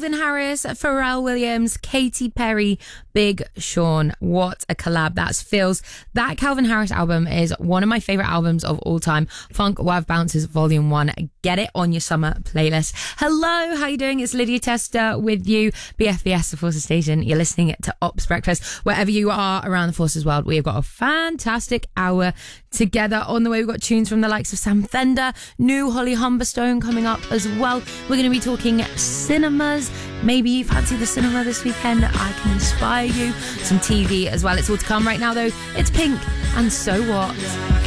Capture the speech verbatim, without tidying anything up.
Calvin Harris, Pharrell Williams, Katy Perry, Big Sean. What a collab that feels. That Calvin Harris album is one of my favourite albums of all time. Funk Wav Bouncers Volume one. Get it on your summer playlist. Hello, how you doing? It's Lydia Tester with you. B F B S, the Forces Station. You're listening to Ops Breakfast. Wherever you are around the Forces world, we have got a fantastic hour together. On the way, we've got tunes from the likes of Sam Fender, new Holly Humberstone coming up as well. We're going to be talking cinemas. Maybe you fancy the cinema this weekend. I can inspire you. Some T V as well. It's all to come right now, though. It's Pink and So What.